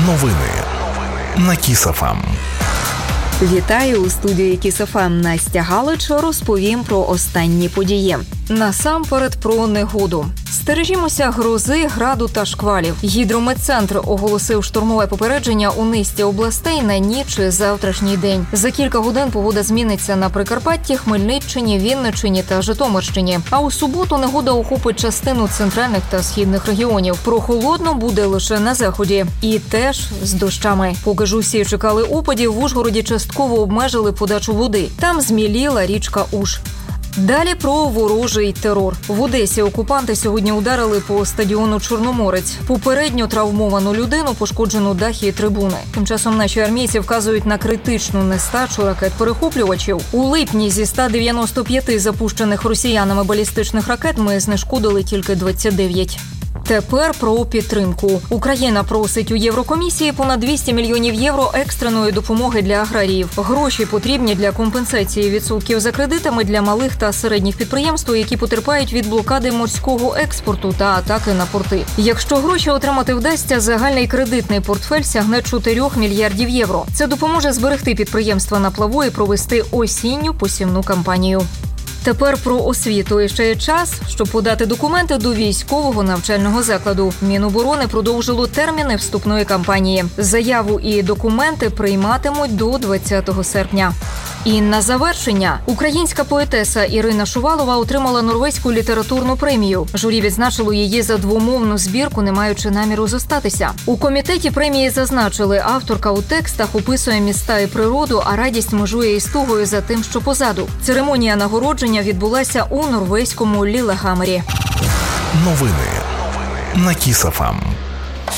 Новини на Kiss FM. Вітаю у студії Kiss FM. Настя Галич, розповім про останні події. Насамперед про негоду. Стережімося грози, граду та шквалів. Гідрометцентр оголосив штормове попередження у низці областей на ніч і завтрашній день. За кілька годин погода зміниться на Прикарпатті, Хмельниччині, Вінниччині та Житомирщині. А у суботу негода охопить частину центральних та східних регіонів. Прохолодно буде лише на заході. І теж з дощами. Поки ж усі чекали опадів, в Ужгороді частково обмежили подачу води. Там зміліла річка Уж. Далі про ворожий терор. В Одесі окупанти сьогодні ударили по стадіону «Чорноморець». Попередньо травмовану людину, пошкоджену дахи і трибуни. Тим часом наші армійці вказують на критичну нестачу ракет-перехоплювачів. У липні зі 195 запущених росіянами балістичних ракет ми знешкодили тільки 29. Тепер про підтримку. Україна просить у Єврокомісії понад 200 мільйонів євро екстреної допомоги для аграріїв. Гроші потрібні для компенсації відсотків за кредитами для малих та середніх підприємств, які потерпають від блокади морського експорту та атаки на порти. Якщо гроші отримати вдасться, загальний кредитний портфель сягне 4 мільярдів євро. Це допоможе зберегти підприємства на плаву і провести осінню посівну кампанію. Тепер про освіту. І ще є час, щоб подати документи до військового навчального закладу. Міноборони продовжило терміни вступної кампанії. Заяву і документи прийматимуть до 20 серпня. І на завершення. Українська поетеса Ірина Шувалова отримала Норвезьку літературну премію. Журі відзначило її за двомовну збірку, не маючи наміру зостатися. У комітеті премії зазначили, авторка у текстах описує міста і природу, а радість межує із тугою за тим, що позаду. Церемонія нагородження відбулася у норвезькому Лілегаммері. Новини на Kiss FM.